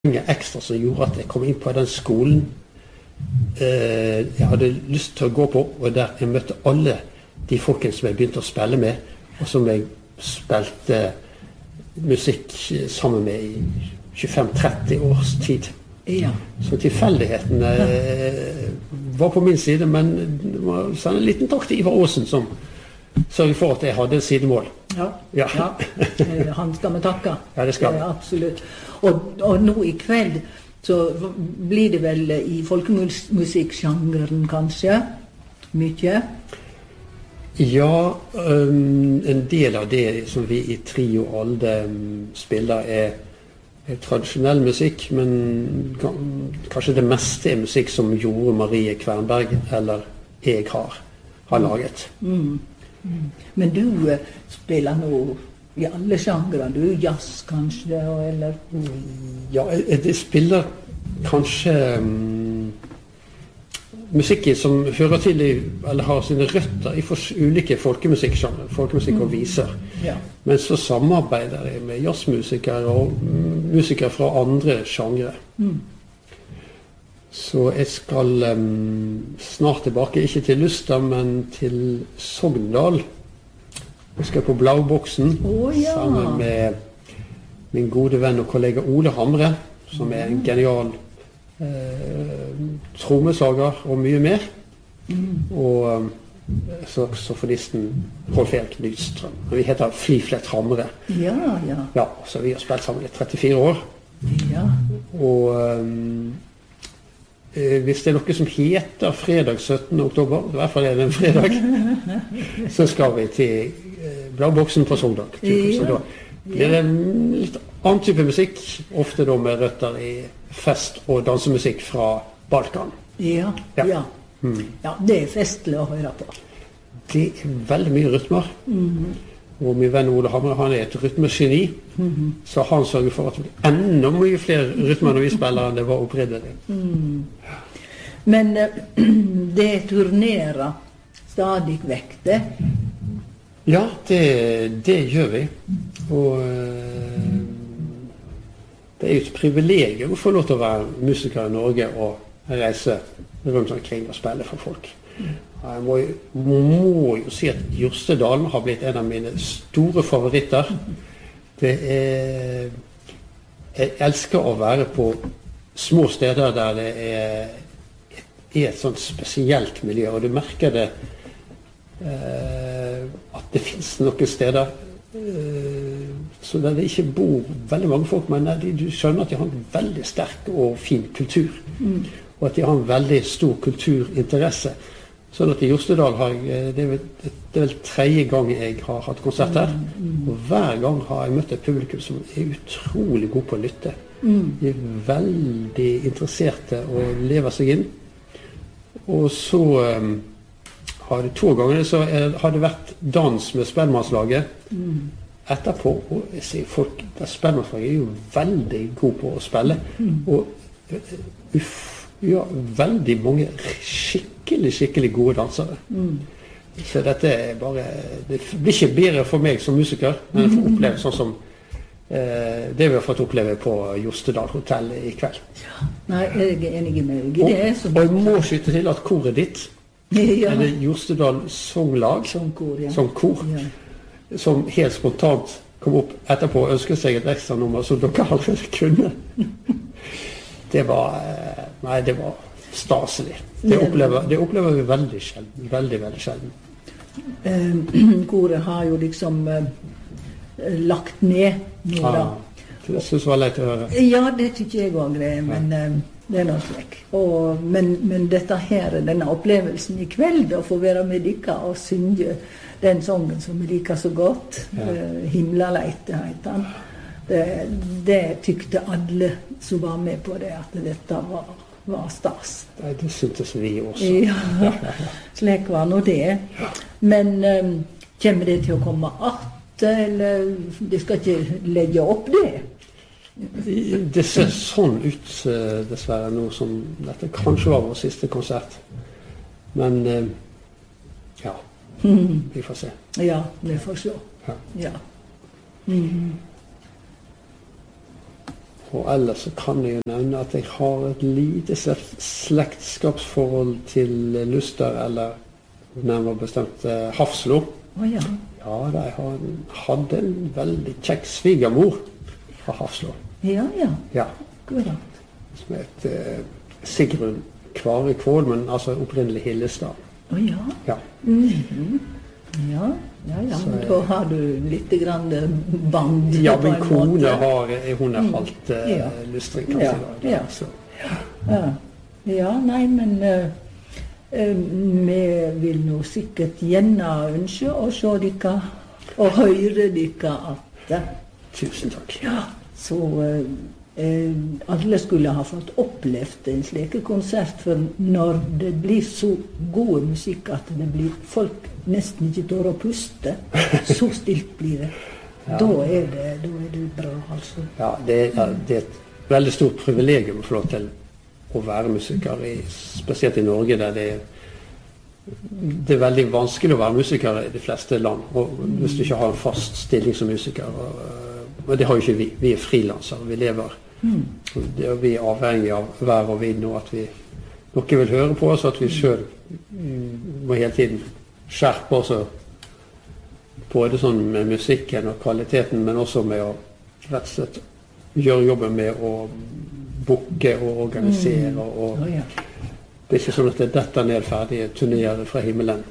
ekstra som gjorde at jeg kom inn på den skolen jeg hadde lyst til å gå på, og der jeg møtte alle de folkene som jeg begynte å spille med, og som jeg spilte musikk sammen med i 25-30 års tid. Ja. Så tilfeldighetene var på min side, men det var sånn en liten takk til Ivar Aasen som sørget for at jeg hadde sidemål. Ja. Han skal vi takke. Ja, det skal. Absolutt. Og nå i kveld så blir det vel i folkemusikksjangeren kanskje mye? Ja, en del av det som vi i Trio Alde spiller er tradisjonell musikk, men kanskje det meste er musikk som Jorde Marie Kvernberg eller jeg har laget. Men du spiller nå i alle sjangere, du jazz kanskje, eller? Ja, jeg spiller kanskje musikk som hører til eller har sine røtter i ulike folkemusikksjangre, folkemusikk og viser. Ja. Men så samarbeider jeg med jazzmusikere og musikere fra andre sjangre. Så jeg skal snart tilbake, ikke til Luster, men til Sogndal. Jeg skal på Blauboksen sammen med min gode venn og kollega Ole Hamre, som er en genial trommeslager og mye mer. Og saksofonisten Rolf Erik Nystrøm. Vi heter Fliflet Hamre. Ja, så vi har spilt sammen i 34 år. Ja. Og hvis det er noe som heter fredag 17. oktober, i hvert fall er det en fredag, så skal vi til Blauboksen på Sogndal. Så da blir det en litt annen type musikk, ofte da med røtter i fest- og dansemusikk fra Balkan. Ja, det er festlig å høre på. Det er veldig mye rytmer. Og min venn Ole Hamre, han er et rytmegeni, så han sørger for at det blir enda mye flere rytmer når vi spiller enn det var opprinnelig. Men det turnerer stadig vekk, det? Ja, det gjør vi. Og det er jo et privilegium å få lov til å være musiker i Norge og reise rundt omkring og spille for folk. Jeg må jo si at Jostedalen har blitt en av mine store favoritter. Jeg elsker å være på små steder der det er et sånt spesielt miljø, og du merker det at det finnes noen steder så der det ikke bor veldig mange folk, men du skjønner at de har en veldig sterk og fin kultur, og at de har en veldig stor kulturinteresse. Sånn at i Jostedal det er vel 3. gang jeg har hatt konsert her, og hver gang har jeg møtt et publikum som er utrolig god på å lytte. De er veldig interesserte og lever seg inn. Og så har det 2 ganger så har det vært dans med Spellemannslaget etterpå, og jeg ser folk, Spellemannslaget er jo veldig god på å spille, og ja, veldig mange skikkelig gode dansere. Så dette er bare, det blir ikke bedre for meg som musiker, men jeg får oppleve sånn som det vi har fått oppleve på Jostedal Hotel i kveld. Ja, nei, jeg er enig med deg. Og jeg må skyte til at koret ditt, eller Jostedal Songlag, som kor, som helt spontant kom opp etterpå og ønsket seg et ekstra nummer som dere allerede kunne. Det var staselig. Det opplever vi veldig sjelden. Veldig sjelden. Koret har jo liksom lagt ned nå da. Det synes jeg var leit å høre. Ja, det tykker jeg også, men det er noe slik. Men dette her, denne opplevelsen i kveld, å få være med dere og synge den sangen som vi liker så godt, Himlaleite heter den. Det tykte alle som var med på det, at dette var stas. Det syntes vi også. Ja, slik var nå det. Men kommer det til å komme att, eller de skal ikke legge opp det? Det ser sånn ut, dessverre, nå som dette kanskje var vår siste konsert. Men ja, vi får se. Ja, vi får se. Ja. Og ellers så kan jeg jo nevne at jeg har et lite slektskapsforhold til Luster, eller nærmere bestemt Hafslo. Ja. Ja, jeg hadde en veldig kjekk svigermor fra Hafslo. Ja. Ja. Akkurat. Som het Sigrun Kvare Kvål, men altså opprinnelig Hillestad. Ja. Ja. Ja, men da har du litt grann band. Ja, min kone hun halvt lystring, kanskje. Ja, nei, men vi vil nå sikkert gjerne ønske å se dere og høre dere at Tusen takk. Ja, så alle skulle ha fått opplevd en slik konsert, for når det blir så god musikk at det blir folk nesten ikke tør å puste, så stilt blir det. Ja. Da er det bra, altså. Ja, det er et veldig stort privilegium å få lov til å være musiker, spesielt i Norge, der det er veldig vanskelig å være musiker i de fleste land, og hvis du ikke har en fast stilling som musiker. Og det har jo ikke vi. Vi er frilansere, vi lever. Vi er avhengig av vær og vind, og at noen vil høre på oss, at vi selv må hele tiden skjerpe oss, både sånn med musikken og kvaliteten, men også med å rett og slett gjøre jobben med å booke og organisere. Og det er ikke sånn at det detter ned ferdige turnéer fra himmelen.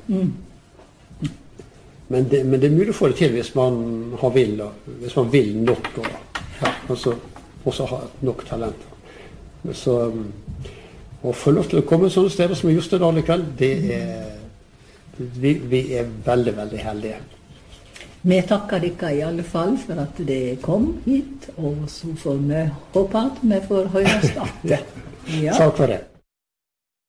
Men det er mulig å få det til hvis man hvis man vil nok, og også har nok talent. Så å få lov til å komme sånne steder som Jostedal i kveld, vi er veldig, veldig heldige. Vi takker dere i alle fall for at dere kom hit, og så får vi håpe at vi får høres igjen. Takk for det.